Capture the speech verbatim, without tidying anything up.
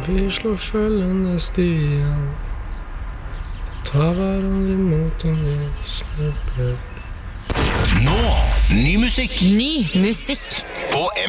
vi slår følgende stier, tar hverandre imot om vi snubler. Nå, ny musikk Ny musikk på